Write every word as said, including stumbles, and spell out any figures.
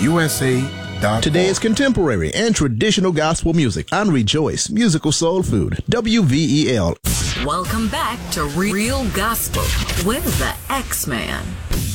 U S A dot org. Today is contemporary and traditional gospel music on Rejoice Musical Soul Food, W V E L. Welcome back to Real Gospel with the X-Man.